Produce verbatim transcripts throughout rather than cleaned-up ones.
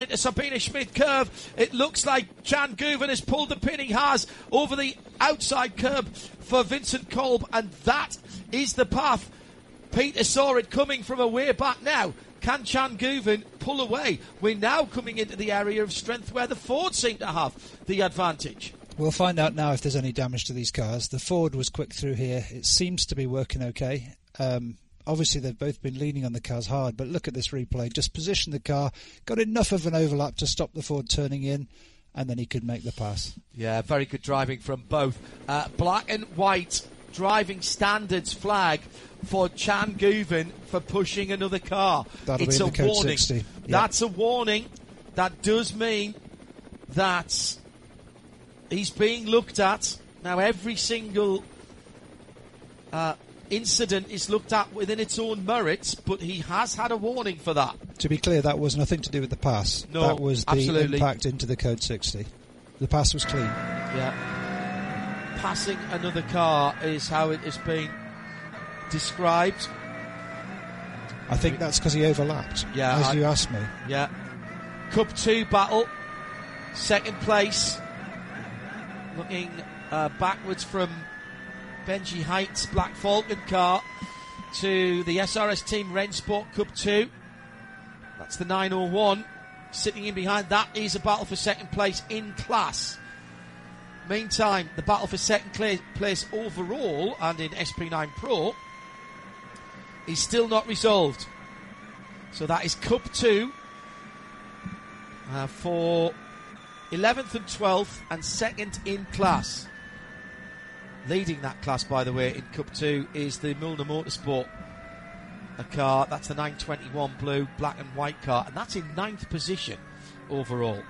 into Sabine Schmidt curve. It looks like Jan Guven has pulled the pin. He has over the outside curb for Vincent Kolb, and that is the path. Peter saw it coming from a way back now. Can Jan Guven pull away? We're now coming into the area of strength where the Ford seem to have the advantage. We'll find out now if there's any damage to these cars. The Ford was quick through here. It seems to be working okay. Um, obviously, they've both been leaning on the cars hard, but look at this replay. Just positioned the car, got enough of an overlap to stop the Ford turning in, and then he could make the pass. Yeah, very good driving from both. Uh, black and white driving standards flag for Jan Guven for pushing another car. That'll it's be in a the code warning. sixty. Yep. That's a warning. That does mean that he's being looked at. Now, every single uh, incident is looked at within its own merits, but he has had a warning for that. To be clear, that was nothing to do with the pass. No, that was the absolutely. impact into the code sixty. The pass was clean. Yeah. Passing another car is how it has been described. I think that's because he overlapped, yeah, as I, you asked me. Yeah. Cup two battle. Second place. Looking uh, backwards from Benji Height's Black Falcon car to the S R S Team Rennsport Cup two. That's the nine oh one. Sitting in behind that is a battle for second place in class. Meantime, the battle for second place overall and in S P nine Pro is still not resolved. So that is Cup two uh, for eleventh and twelfth and second in class. Leading that class, by the way, in Cup two is the Milner Motorsport a car. That's the nine twenty-one blue, black and white car, and that's in ninth position overall.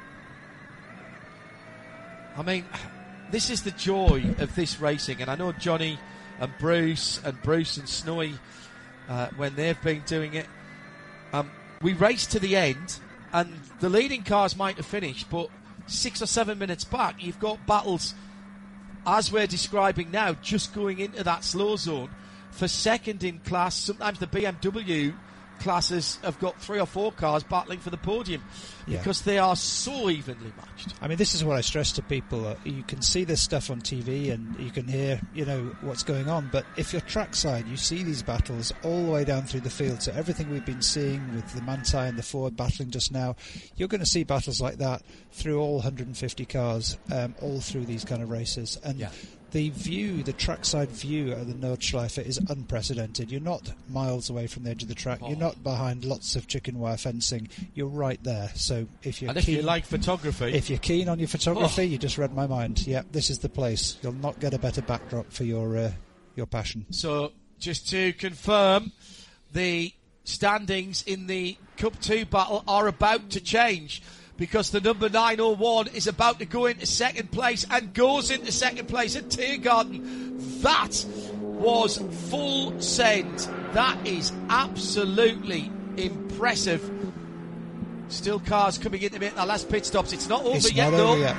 I mean, this is the joy of this racing, and I know Johnny and Bruce and Bruce and Snowy, uh, when they've been doing it, um, we race to the end, and the leading cars might have finished, but six or seven minutes back, you've got battles, as we're describing now, just going into that slow zone for second in class. Sometimes the B M W classes have got three or four cars battling for the podium yeah. because they are so evenly matched. I mean, this is what I stress to people. Uh, you can see this stuff on T V and you can hear, you know, what's going on. But if you're trackside, you see these battles all the way down through the field. So everything we've been seeing with the Manti and the Ford battling just now, you're going to see battles like that through all one hundred fifty cars, um, all through these kind of races. And yeah. the view, the trackside view of the Nordschleife is unprecedented. You're not miles away from the edge of the track. Oh. You're not behind lots of chicken wire fencing. You're right there. So if you're and if keen, you like photography, if you're keen on your photography, oh. you just read my mind. Yeah, this is the place. You'll not get a better backdrop for your uh, your passion. So just to confirm, the standings in the Cup two battle are about to change, because the number nine oh one is about to go into second place and goes into second place at Tiergarten. That was full send. That is absolutely impressive. Still cars coming in to make their last pit stops. It's not over it's yet, not though. Over yet.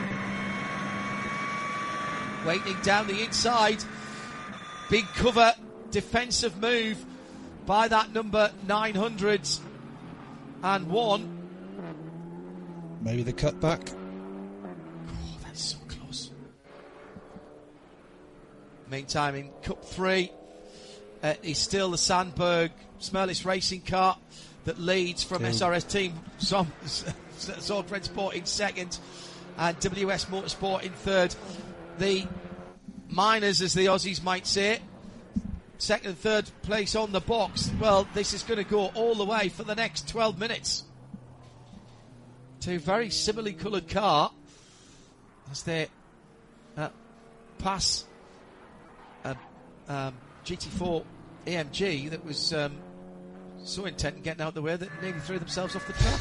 Waiting down the inside. Big cover, defensive move by that number nine hundred and one. Maybe the cutback. Oh, that's so close. Meantime, in Cup three, uh, is still the Sandberg Smerlis racing car that leads from Two. S R S Team Zord Rennsport in second and W S Motorsport in third. The miners, as the Aussies might say, second and third place on the box. Well, this is going to go all the way for the next twelve minutes. Two very similarly coloured car as they uh, pass a um, G T four A M G that was um, so intent on getting out of the way that nearly threw themselves off the track.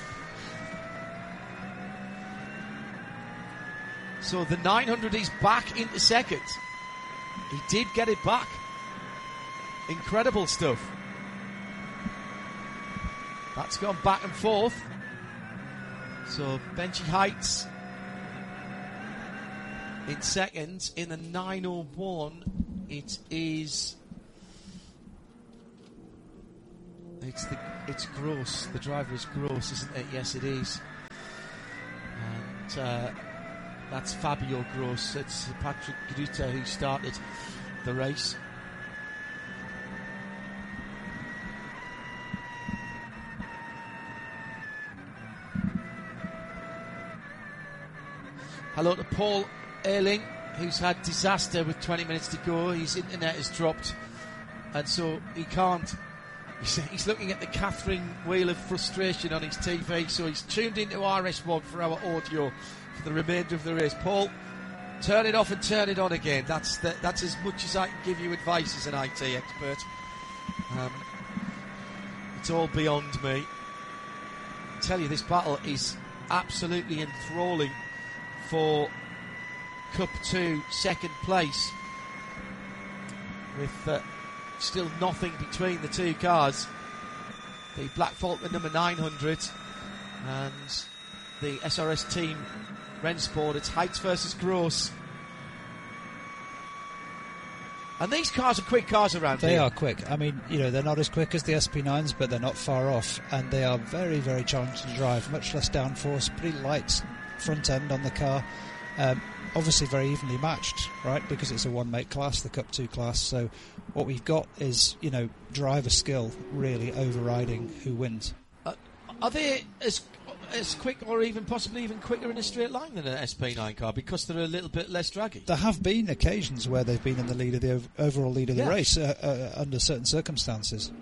So the nine hundred is back into second. He did get it back. Incredible stuff. That's gone back and forth. So Benji Heights in second. In the nine oh one, it is it's the it's Gross. The driver is Gross, isn't it? Yes, it is. that uh, that's Fabio Gross. It's Patrick Gruta who started the race. Hello to Paul Erling, who's had disaster with twenty minutes to go. His internet has dropped, and so he can't. He's, he's looking at the Catherine wheel of frustration on his T V, so he's tuned into R S one for our audio for the remainder of the race. Paul, turn it off and turn it on again. That's the, that's as much as I can give you advice as an I T expert. Um, it's all beyond me. I tell you, this battle is absolutely enthralling for Cup two second place, with uh, still nothing between the two cars. The Black Falcon number nine hundred and the S R S team Rennsport. It's Heights versus Gross. And these cars are quick cars around they here. They are quick. I mean, you know, they're not as quick as the S P nines, but they're not far off, and they are very, very challenging to drive. Much less downforce, pretty light front end on the car. Um, obviously very evenly matched, right, because it's a one-make class, the Cup two class. So what we've got is, you know, driver skill really overriding who wins. Uh, are they as as quick, or even possibly even quicker in a straight line than an S P nine car, because they're a little bit less draggy? There have been occasions where they've been in the lead of the ov- overall lead of the yeah. race uh, uh, under certain circumstances.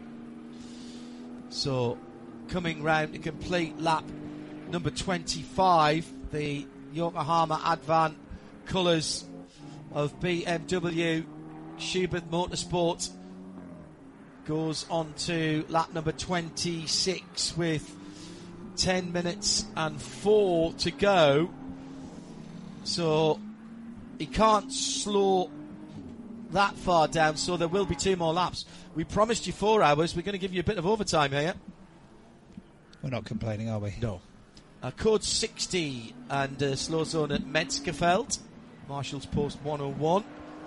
So coming round to complete lap number twenty-five, the Yokohama Advan colours of B M W Schubert Motorsport goes on to lap number twenty-six with ten minutes and four to go. So he can't slow that far down, so there will be two more laps. We promised you four hours. We're going to give you a bit of overtime here. We're not complaining, are we? No. Uh, code sixty and uh, slow zone at Metzgerfeld, Marshall's Post one oh one.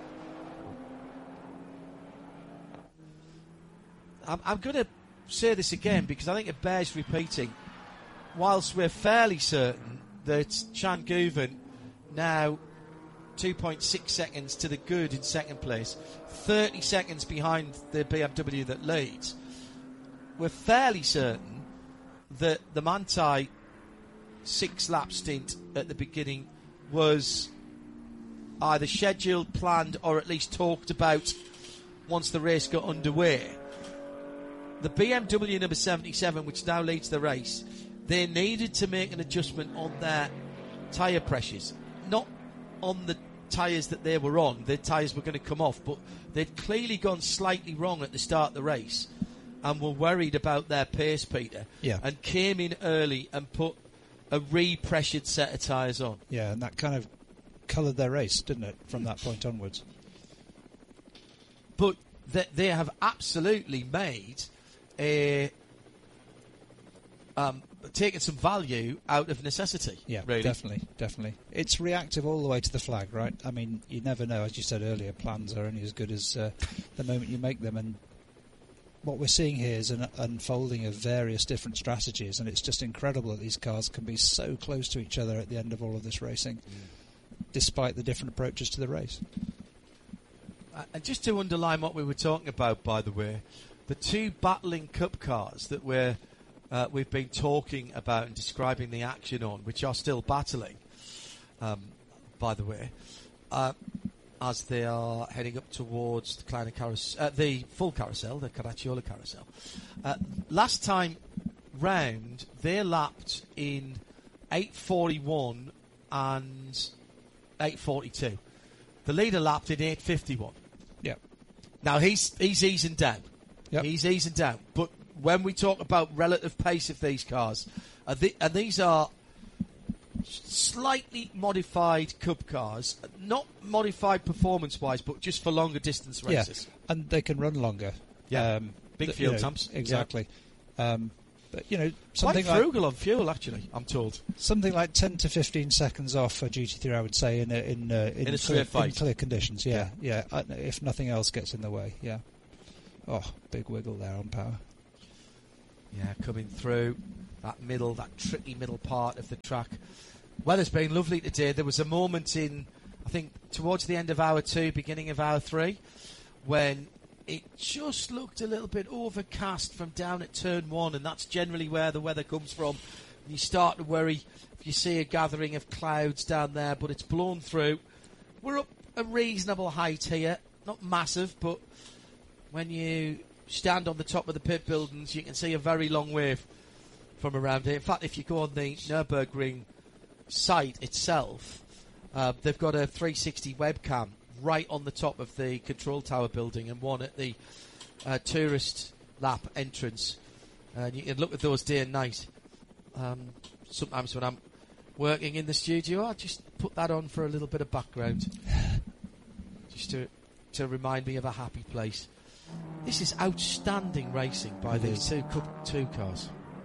I'm, I'm going to say this again because I think it bears repeating. Whilst we're fairly certain that Chan Guven, now two point six seconds to the good in second place, thirty seconds behind the B M W that leads, we're fairly certain that the Manthey six lap stint at the beginning was either scheduled, planned, or at least talked about once the race got underway. The B M W number seventy-seven, which now leads the race, they needed to make an adjustment on their tyre pressures, not on the tyres that they were on. Their tyres were going to come off, but they'd clearly gone slightly wrong at the start of the race and were worried about their pace, Peter, yeah. and came in early and put a re-pressured set of tyres on. Yeah, and that kind of coloured their race, didn't it, from that point onwards? But they, they have absolutely made a... Um, taken some value out of necessity. Yeah, really. definitely, definitely. It's reactive all the way to the flag, right? I mean, you never know, as you said earlier, plans are only as good as uh, the moment you make them, and what we're seeing here is an unfolding of various different strategies, and it's just incredible that these cars can be so close to each other at the end of all of this racing, mm. despite the different approaches to the race. Uh, and just to underline what we were talking about, by the way, the two battling Cup cars that we're Uh, we've been talking about and describing the action on, which are still battling, um, by the way, uh, as they are heading up towards the Kleiner carousel, uh, the full carousel, the Caracciolo carousel. Uh, last time round, they lapped in eight forty-one and eight forty-two. The leader lapped in eight fifty-one. Yeah. Now he's he's easing down. Yep. He's easing down, but when we talk about relative pace of these cars, uh, the, and these are slightly modified Cup cars, not modified performance-wise, but just for longer distance races. Yeah, and they can run longer. Yeah, um, big th- fuel you know, temps. Exactly. Yeah. Um, but, you know, Quite something frugal like, on fuel, actually, I'm told. Something like ten to fifteen seconds off for duty-free, I would say, in a, in, uh, in, in, a clear, fight. in clear conditions. Yeah, yeah. yeah. Uh, if nothing else gets in the way, yeah. Oh, big wiggle there on power. Yeah, coming through that middle, that tricky middle part of the track. Weather's been lovely today. There was a moment in, I think, towards the end of hour two, beginning of hour three, when it just looked a little bit overcast from down at turn one, and that's generally where the weather comes from. You start to worry if you see a gathering of clouds down there, but it's blown through. We're up a reasonable height here, not massive, but when you stand on the top of the pit buildings, you can see a very long way from around here. In fact, if you go on the Nürburgring site itself, uh, they've got a three sixty webcam right on the top of the control tower building and one at the uh, tourist lap entrance. And you can look at those day and night. Um, sometimes when I'm working in the studio, I just put that on for a little bit of background, just to to remind me of a happy place. This is outstanding racing by it these is. two Cup two cars.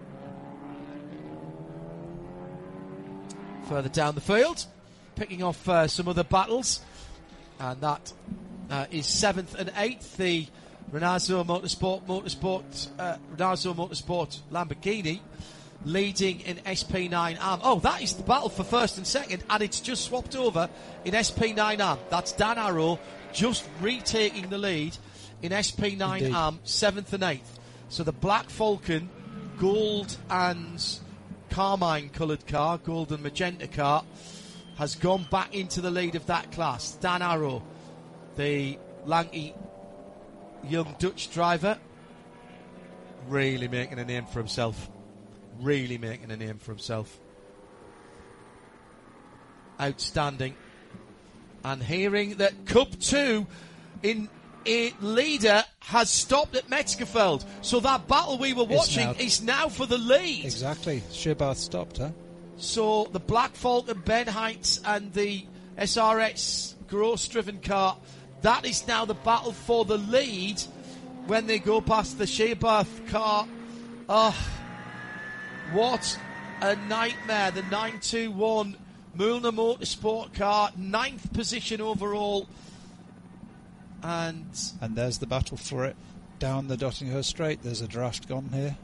Further down the field, picking off uh, some other battles, and that uh, is seventh and eighth. The Renazzo Motorsport, Motorsport, uh, Renazzo Motorsport Lamborghini, leading in S P nine A M. Oh, that is the battle for first and second, and it's just swapped over in S P nine A M. That's Dan Arrow just retaking the lead in S P nine A M, seventh and eighth. So the Black Falcon, gold and carmine coloured car, gold and magenta car, has gone back into the lead of that class. Dan Arrow, the lanky young Dutch driver, really making a name for himself. Really making a name for himself. Outstanding. And hearing that Cup two in a leader has stopped at Metzgerfeld. So that battle we were watching now. is now for the lead. Exactly. Schubath stopped, huh? So the Black Falcon, Ben Heights, and the S R X Gross-driven car, that is now the battle for the lead when they go past the Schubath car. Oh, what a nightmare. The nine two one Mühlner Motorsport car, ninth position overall. And and there's the battle for it. Down the Dottinghurst Straight, there's a draft gone here.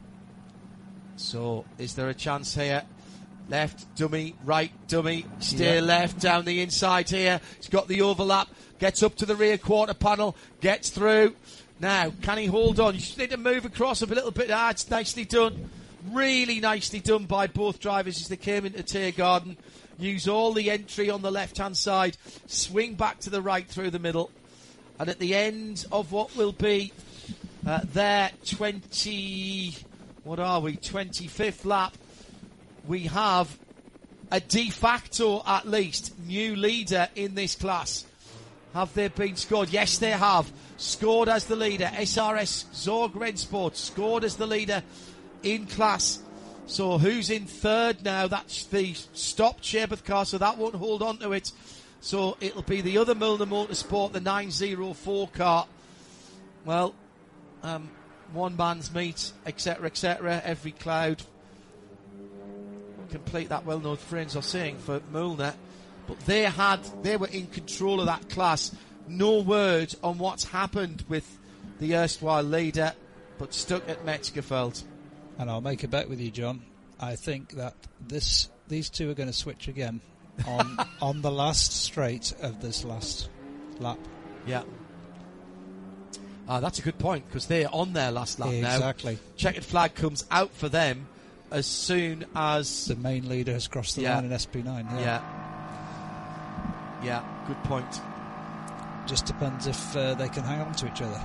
So, is there a chance here? Left dummy, right dummy, steer Yeah. left down the inside here. He's got the overlap, gets up to the rear quarter panel, gets through. Now, can he hold on? You just need to move across a little bit. Ah, it's nicely done. Really nicely done by both drivers as they came into Tiergarten. Use all the entry on the left-hand side, swing back to the right through the middle. And at the end of what will be uh, their twenty, what are we, twenty-fifth lap, we have a de facto, at least, new leader in this class. Have they been scored? Yes, they have. Scored as the leader. S R S Zorg Rennsport scored as the leader in class. So who's in third now? That's the stopped Schubath car, so that won't hold on to it. So it'll be the other Mühlner Motorsport, the nine oh four car. Well, um, one man's meat, et cetera, et cetera. Every cloud complete, that well-known phrase are saying for Mühlner. But they had, they were in control of that class. No word on what's happened with the erstwhile leader, but stuck at Metzgerfeld. And I'll make a bet with you, John. I think that this these two are going to switch again on on the last straight of this last lap. Yeah. Ah, that's a good point, because they're on their last lap now. Exactly. Checkered flag comes out for them as soon as The main leader has crossed the Yeah. line in S P nine. Yeah. Yeah. Yeah, good point. Just depends if uh, they can hang on to each other.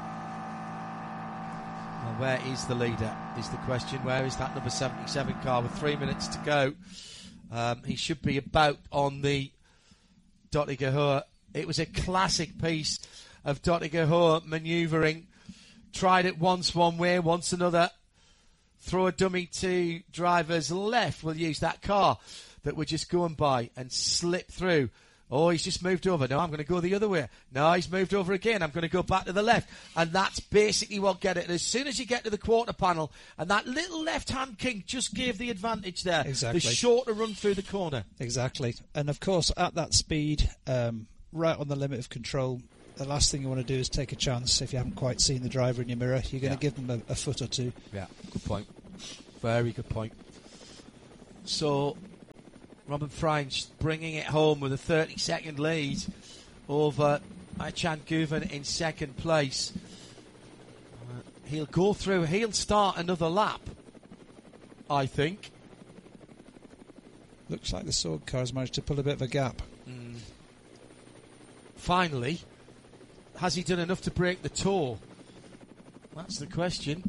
Well, where is the leader is the question. Where is that number seventy-seven car with three minutes to go? Um, he should be about on the Dottinger. It was a classic piece of Dottinger manoeuvring. Tried it once one way, once another. Throw a dummy to driver's left. We'll use that car that we're just going by and slip through. Oh, he's just moved over. No, I'm going to go the other way. No, he's moved over again. I'm going to go back to the left. And that's basically what get it. And as soon as you get to the quarter panel, and that little left-hand kink just gave the advantage there. Exactly. The shorter run through the corner. Exactly. And of course, at that speed, um, right on the limit of control, the last thing you want to do is take a chance. If you haven't quite seen the driver in your mirror, you're going Yeah. to give them a, a foot or two. Yeah, good point. Very good point. So, Robin French bringing it home with a thirty second lead over Aychan Guven in second place. Uh, he'll go through, he'll start another lap, I think. Looks like the Sword car has managed to pull a bit of a gap. Mm. Finally, has he done enough to break the tour? That's the question.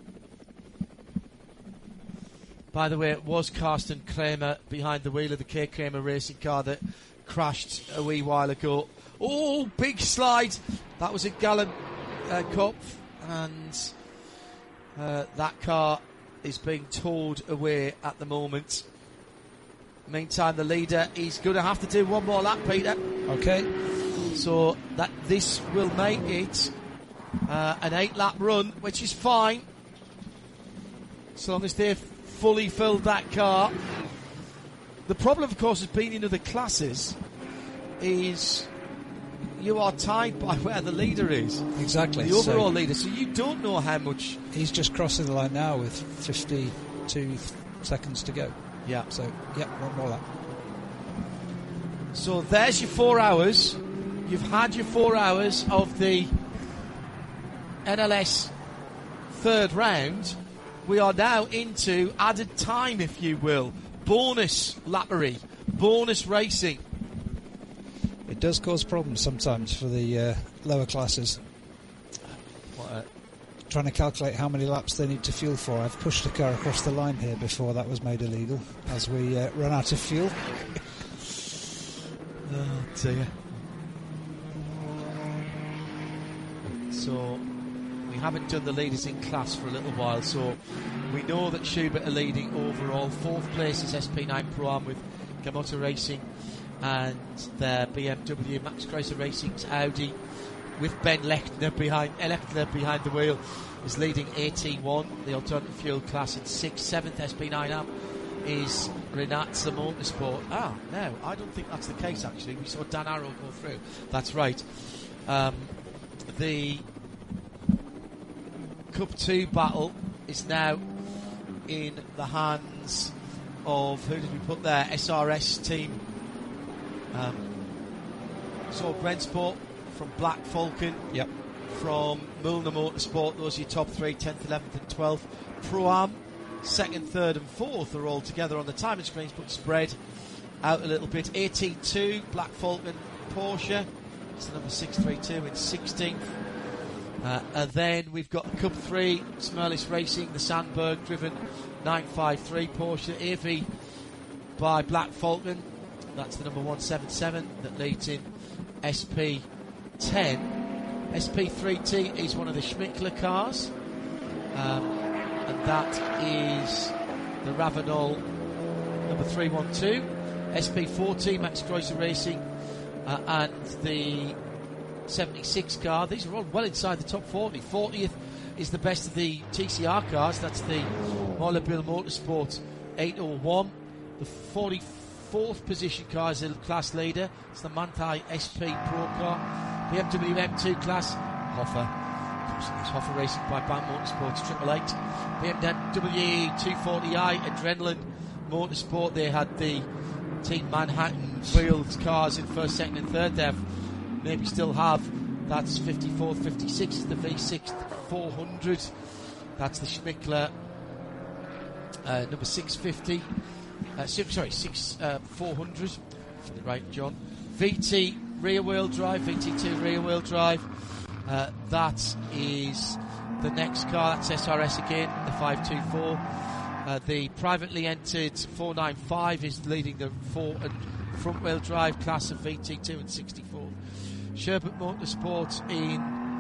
By the way, it was Karsten Kramer behind the wheel of the K. Kramer racing car that crashed a wee while ago. Oh, big slide. That was at Gallen uh, Cup, and uh, that car is being towed away at the moment. Meantime, the leader is going to have to do one more lap, Peter. Okay. So that this will make it uh, an eight-lap run, which is fine, so long as they've fully filled that car. The problem, of course, has been in other classes is you are tied by where the leader is. Exactly. The overall so leader. So you don't know how much... He's just crossing the line now with fifty-two seconds to go. Yeah. So, yeah, one more lap. So there's your four hours. You've had your four hours of the N L S third round. We are now into added time, if you will. Bonus lappery. Bonus racing. It does cause problems sometimes for the uh, lower classes. What a Trying to calculate how many laps they need to fuel for. I've pushed a car across the line here before that was made illegal, as we uh, run out of fuel. Oh dear. So we haven't done the leaders in class for a little while, so we know that Schubert are leading overall. Fourth place is S P nine Pro-Am with Gamotta Racing and their B M W. Max Chrysler Racing's Audi with Ben Lechner behind Lechner behind the wheel is leading A T one, the alternative fuel class, in sixth. Seventh S P nine Am is Renatza Motorsport. Ah, no, I don't think that's the case actually. We saw Dan Arrow go through. That's right. Um, the Cup two battle is now in the hands of, who did we put there? S R S team. Um, so Rensport from Black Falcon. Yep. From Milner Motorsport, those are your top three, tenth, eleventh and twelfth. Pro-Am, second, third and fourth are all together on the timing screens, but spread out a little bit. A T two, Black Falcon, Porsche, it's the number six three two in sixteenth. Uh, and then we've got Cup three, Smerlis Racing, the Sandberg driven nine five three Porsche, A V by Black Falcon, that's the number one seven seven that leads in S P ten. S P three T is one of the Schmickler cars, um, and that is the Ravenol number three one two. S P forty, Max Chrysler Racing, uh, and the seventy-six car. These are all well inside the top forty. fortieth is the best of the T C R cars. That's the Mollabille Motorsport eight oh one. The forty-fourth position car is the class leader. It's the Manthey S P Pro car. B M W M two class, Hoffer. It's Hoffer Racing by Bam Motorsports Triple Eight. B M W two forty i, Adrenaline Motorsport. They had the Team Manhattan wheeled cars in first, second, and third. They maybe still have. That's fifty-fourth, fifty-sixth is the V six four hundred. That's the Schmickler uh, number six fifty. Uh, six, sorry, six uh, four hundred. Right, John. V T rear wheel drive, V T two rear wheel drive. Uh, that is the next car. That's S R S again, the five two four. Uh, the privately entered four ninety-five is leading the four and front wheel drive class of V T two and sixty-four. Sherbert Motorsport in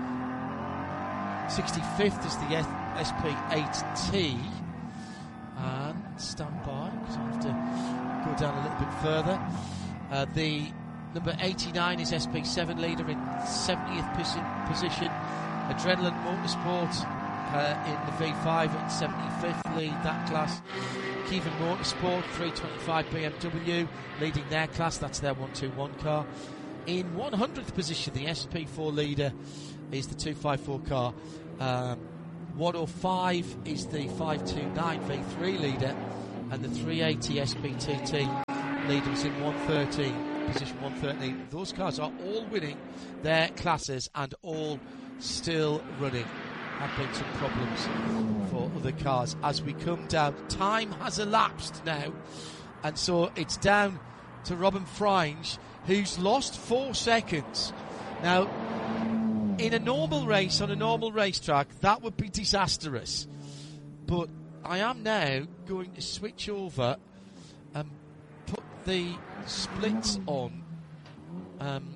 sixty-fifth is the S P eight T. And stand by, because I have to go down a little bit further. Uh, the number eighty-nine is S P seven leader in seventieth posi- position. Adrenaline Motorsport uh, in the V five at seventy-fifth lead that class. Kievan Motorsport three twenty-five B M W leading their class. That's their one two one car. In one hundredth position, the S P four leader is the two fifty-four car. Um, one oh five is the five twenty-nine V three leader, and the three eighty S P T T leader was in one thirteen, position one thirteen. Those cars are all winning their classes and all still running. Have been some problems for other cars as we come down. Time has elapsed now, and so it's down to Robin Frijns, who's lost four seconds. Now, in a normal race, on a normal racetrack, that would be disastrous. But I am now going to switch over and put the splits on um,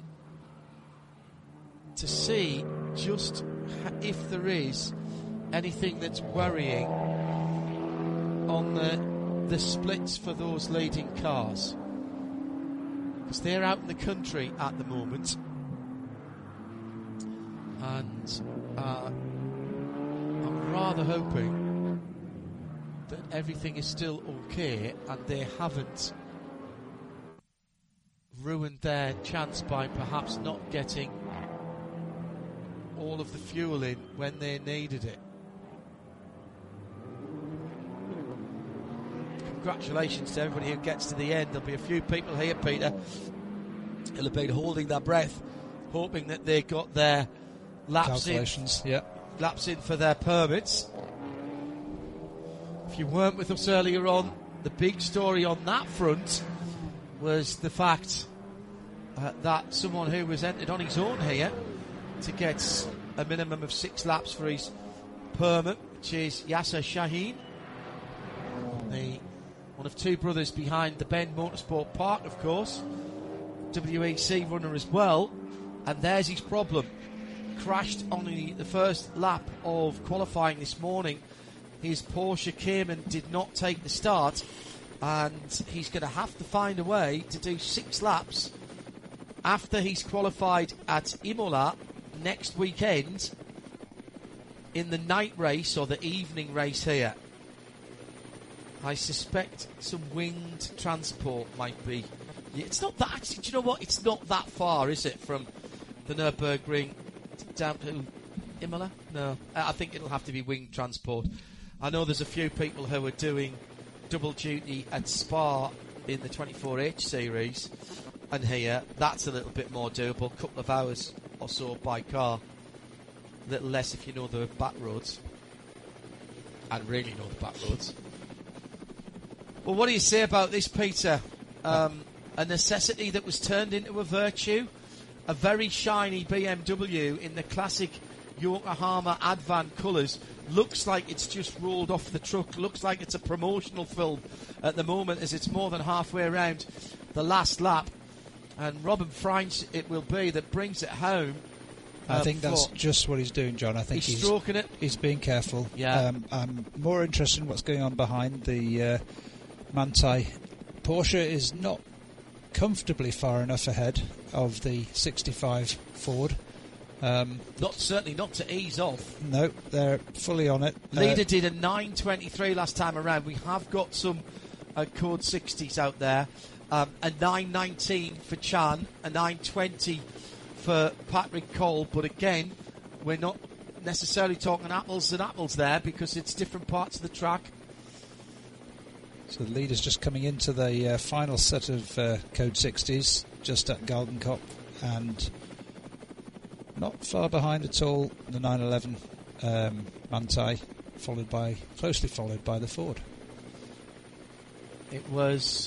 to see just if there is anything that's worrying on the the splits for those leading cars, because they're out in the country at the moment, and uh, I'm rather hoping that everything is still okay and they haven't ruined their chance by perhaps not getting all of the fuel in when they needed it. Congratulations to everybody who gets to the end. There'll be a few people here, Peter, who'll have been holding their breath, hoping that they got their laps in, yeah. laps in for their permits. If you weren't with us earlier on, the big story on that front was the fact uh, that someone who was entered on his own here to get a minimum of six laps for his permit, which is Yasser Shaheen, the one of two brothers behind the Bend Motorsport Park, of course, W E C runner as well, and there's his problem. Crashed on the, the first lap of qualifying this morning. His Porsche Cayman did not take the start, and he's going to have to find a way to do six laps after he's qualified at Imola next weekend in the night race or the evening race here. I suspect some winged transport might be. It's not that. Actually, do you know what? It's not that far, is it, from the Nürburgring down to Imola? No, I think it'll have to be winged transport. I know there's a few people who are doing double duty at Spa in the twenty-four H series, and here that's a little bit more doable, a couple of hours or so by car. A little less if you know the back roads, and really know the back roads. Well, what do you say about this, Peter? Um, a necessity that was turned into a virtue. A very shiny B M W in the classic Yokohama Advan colours. Looks like it's just rolled off the truck. Looks like it's a promotional film at the moment, as it's more than halfway around the last lap. And Robin Frijns it will be that brings it home. I uh, think that's just what he's doing, John. I think he's, he's stroking it. He's being careful. Yeah. Um, I'm more interested in what's going on behind the uh, Manthey. Porsche is not comfortably far enough ahead of the sixty-five Ford. Um, not certainly not to ease off. No, they're fully on it. Leader uh, did a nine twenty-three last time around. We have got some uh, code sixties out there. Um, a nine nineteen for Chan, a nine twenty for Patrick Cole. But again, we're not necessarily talking apples and apples there, because it's different parts of the track. So the leader's just coming into the uh, final set of uh, code sixties, just at Galdenkop, and not far behind at all the nine eleven um, Manthey, followed by closely followed by the Ford. It was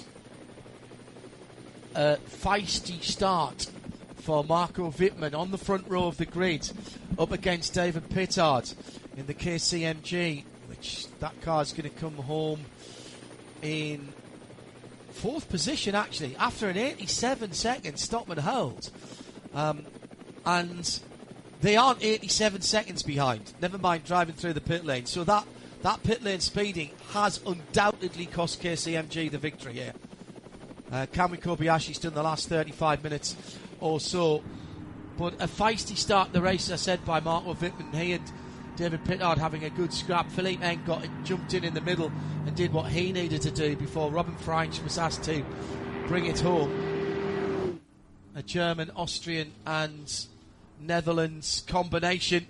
a feisty start for Marco Wittmann on the front row of the grid, up against David Pittard in the K C M G, which that car's going to come home in fourth position, actually, after an eighty-seven second stop and hold. Um, and they aren't eighty-seven seconds behind, never mind driving through the pit lane. So that, that pit lane speeding has undoubtedly cost K C M G the victory here. Uh, Kamui Kobayashi's done the last thirty-five minutes or so. But a feisty start to the race, as I said, by Marco Wittmann. He and David Pittard having a good scrap. Philippe Eng got jumped in in the middle and did what he needed to do before Robin Frijns was asked to bring it home. A German, Austrian and Netherlands combination.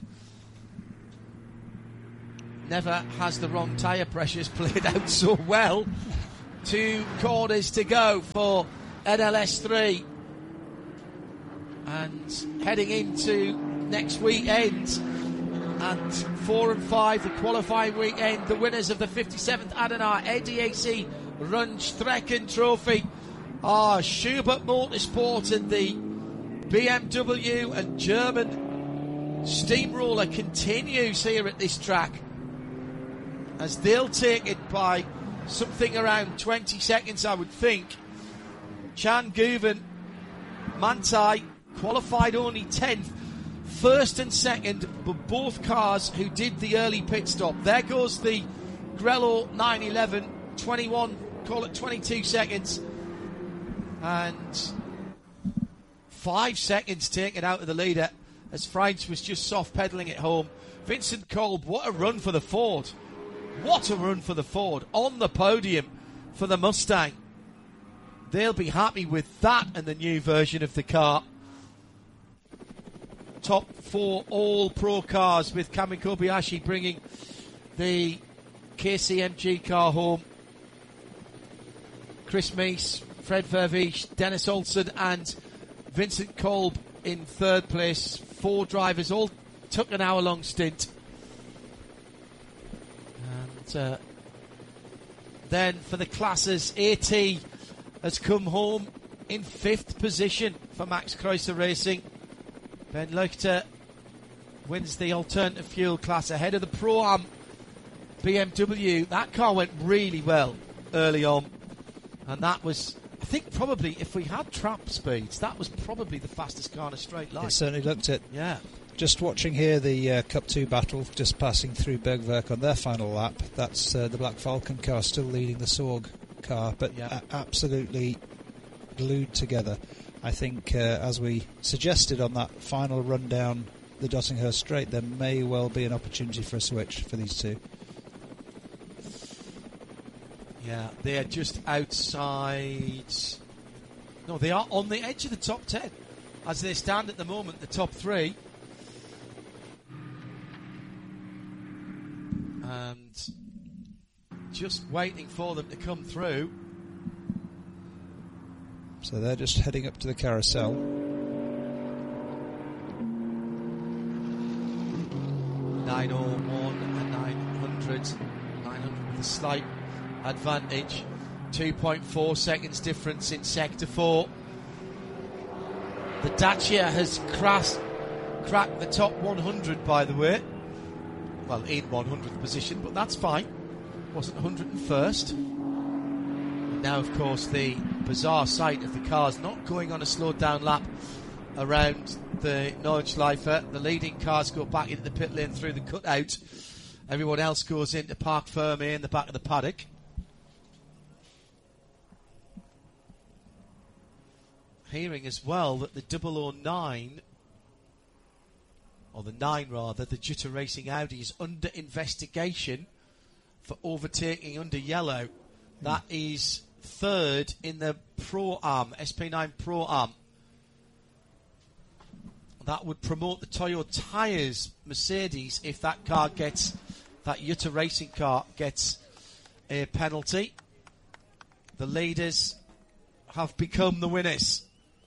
Never has the wrong tyre pressures played out so well Two corners to go for N L S three. And heading into next weekend, and four and five, the qualifying weekend, the winners of the fifty-seventh Adenar A D A C Rundstrecken Trophy are Schubert Motorsport and the B M W and German Steamroller continues here at this track, as they'll take it by something around twenty seconds, I would think. Chan Guven, Manthey qualified only tenth, first and second, but both cars who did the early pit stop. There goes the Grello nine eleven, twenty-one, call it twenty-two seconds, and five seconds taken out of the leader as Freins was just soft pedalling it home. Vincent Kolb, what a run for the Ford. What a run for the Ford on the podium for the Mustang. They'll be happy with that and the new version of the car. Top four all-pro cars with Kamui Kobayashi bringing the K C M G car home. Chris Meese, Fred Vervies, Dennis Olsen and Vincent Kolb in third place. Four drivers all took an hour-long stint. And uh, then for the classes, AT has come home in fifth position for Max Kreuzer Racing. Ben Leuchter wins the alternative fuel class ahead of the Pro-Am B M W. That car went really well early on, and that was, I think, probably, if we had trap speeds, that was probably the fastest car in a straight line. It certainly looked it. Yeah. Just watching here the uh, Cup two battle, just passing through Bergwerk on their final lap. That's uh, the Black Falcon car still leading the Sorg car, but yeah. a- absolutely glued together. I think, uh, as we suggested on that final run down the Dottinghurst Straight, there may well be an opportunity for a switch for these two. Yeah, they are just outside. No, they are on the edge of the top ten. As they stand at the moment, the top three. And just waiting for them to come through. So they're just heading up to the carousel. nine oh one and nine hundred. nine hundred with a slight advantage. two point four seconds difference in sector four. The Dacia has crash, cracked the top one hundred, by the way. Well, in one hundredth position, but that's fine. Wasn't one hundred first. And now, of course, the bizarre sight of the cars not going on a slowed down lap around the Nordschleife. The leading cars go back into the pit lane through the cutout. Everyone else goes into Parc Ferme in the back of the paddock. Hearing as well that the double oh nine, or the nine rather, the Jutta Racing Audi is under investigation for overtaking under yellow. Mm. That is third in the Pro-Am, S P nine Pro-Am. That would promote the Toyo Tyres Mercedes if that car gets, that Jutta Racing car gets a penalty. The leaders have become the winners.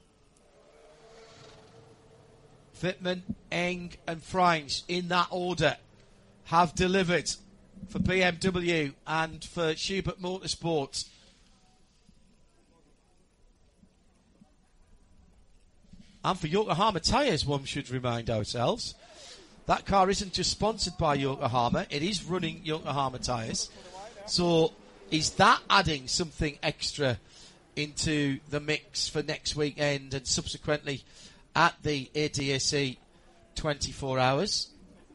Wittmann, Eng and Freins, in that order, have delivered for B M W and for Schubert Motorsport. And for Yokohama Tyres, one should remind ourselves. That car isn't just sponsored by Yokohama, it is running Yokohama Tyres. So is that adding something extra into the mix for next weekend and subsequently at the A D A C twenty-four hours?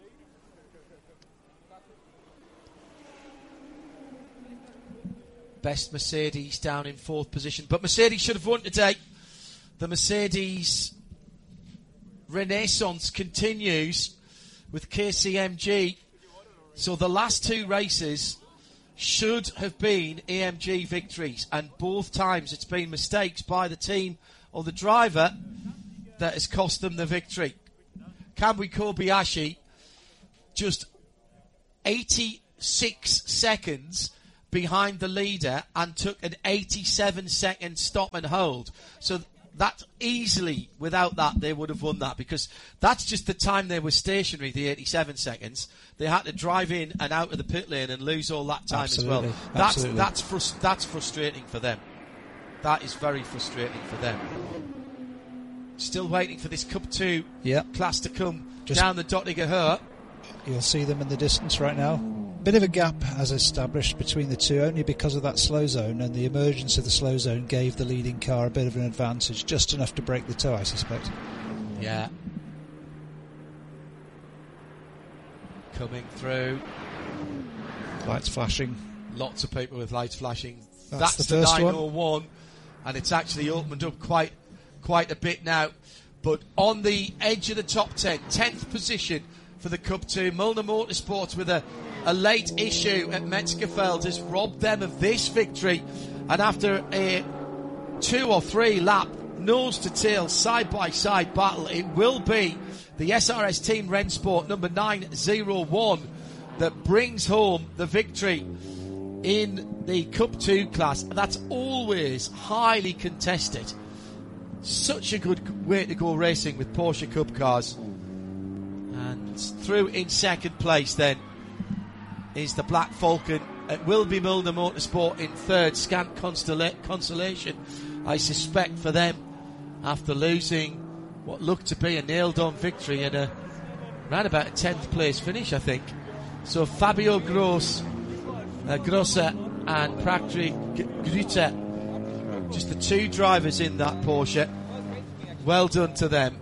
Best Mercedes down in fourth position. But Mercedes should have won today. The Mercedes renaissance continues with K C M G. So the last two races should have been A M G victories, and both times it's been mistakes by the team or the driver that has cost them the victory. Kamui Kobayashi just eighty-six seconds behind the leader and took an eighty-seven second stop and hold. So that easily, without that, they would have won that, because that's just the time they were stationary, the eighty-seven seconds. They had to drive in and out of the pit lane and lose all that time Absolutely. as well. That's Absolutely. that's frus- that's frustrating for them. That is very frustrating for them. Still waiting for this Cup two Yep. class to come Just- down the Dottinger Her. You'll see them in the distance right now. Bit of a gap has established between the two, only because of that slow zone, and the emergence of the slow zone gave the leading car a bit of an advantage, just enough to break the toe, I suspect. Yeah. Coming through. Lights flashing. Lots of people with lights flashing. That's That's, the the, first one. nine oh one, and it's actually opened up quite quite a bit now. But on the edge of the top ten, tenth position for the Cup two, Milner Motorsports with a, a late issue at Metzgerfeld has robbed them of this victory. And after a two or three lap nose to tail, side by side battle, it will be the S R S Team Rennsport number nine oh one that brings home the victory in the Cup two class. That's always highly contested. Such a good way to go racing with Porsche Cup cars. And through in second place then is the Black Falcon. It will be Milner Motorsport in third. Scant consola- consolation, I suspect, for them after losing what looked to be a nailed-on victory and a round about a tenth place finish, I think. So Fabio Gross, uh, Grosser and Patrick Grüter, just the two drivers in that Porsche. Well done to them.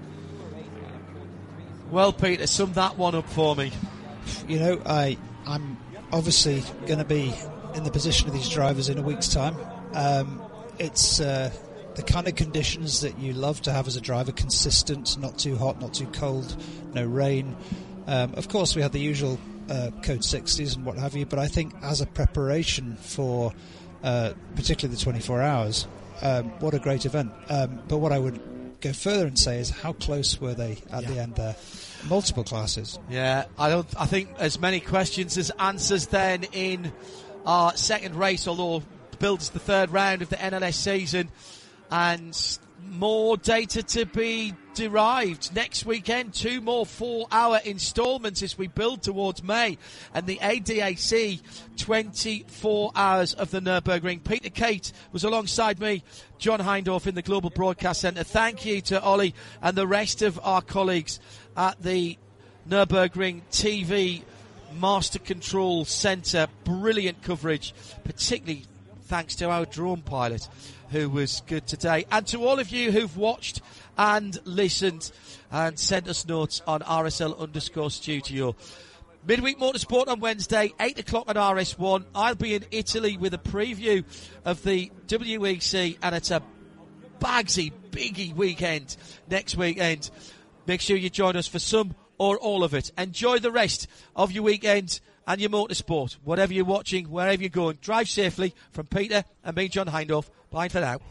Well, Peter, sum that one up for me. You know, I, I'm obviously going to be in the position of these drivers in a week's time. Um, it's uh, the kind of conditions that you love to have as a driver: consistent, not too hot, not too cold, no rain. Um, of course, we had the usual uh, code sixties and what have you, but I think as a preparation for uh, particularly the twenty-four hours, um, what a great event. Um, but what I would go further and say is, how close were they at Yeah. the end there? Multiple classes. Yeah, I don't. I think as many questions as answers then in our second race, although builds the third round of the N L S season, and more data to be derived next weekend. Two more four-hour instalments as we build towards May and the A D A C twenty-four hours of the Nürburgring. Peter Kate was alongside me, John Hindorf in the Global Broadcast Centre. Thank you to Ollie and the rest of our colleagues at the Nürburgring T V Master Control Centre. Brilliant coverage, particularly thanks to our drone pilot, who was good today. And to all of you who've watched and listened and sent us notes on R S L underscore studio. Midweek Motorsport on Wednesday, eight o'clock on R S one. I'll be in Italy with a preview of the W E C, and it's a bagsy, biggie weekend next weekend. Make sure you join us for some or all of it. Enjoy the rest of your weekend and your motorsport. Whatever you're watching, wherever you're going, drive safely. From Peter and me, John Hindorf. Bye for now.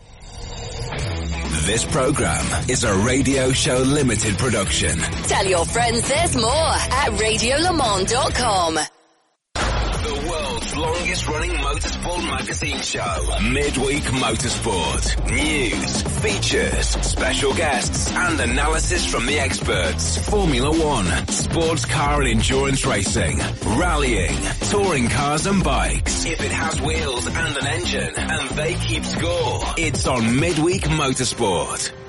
This program is a Radio Show Limited production. Tell your friends there's more at radio le mans dot com. The world's longest running motorsport magazine show. Midweek Motorsport. News, features, special guests, and analysis from the experts. Formula One, sports car and endurance racing, rallying, touring cars and bikes. If it has wheels and an engine, and they keep score, it's on Midweek Motorsport.